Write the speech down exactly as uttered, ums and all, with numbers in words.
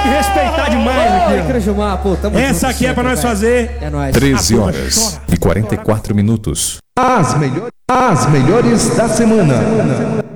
que respeitar demais aqui. Oi, Crujumar, pô, tamo Essa junto, aqui é pra nós velho. fazer. É nóis. treze horas e quarenta e quatro minutos. As melhores, as melhores da semana.